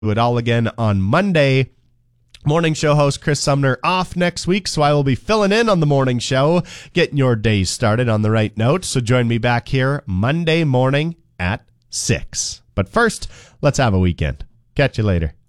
it all again on Monday. Morning show host Chris Sumner off next week, so I will be filling in on the morning show, getting your day started on the right note. So join me back here Monday morning at 6. But first, let's have a weekend. Catch you later.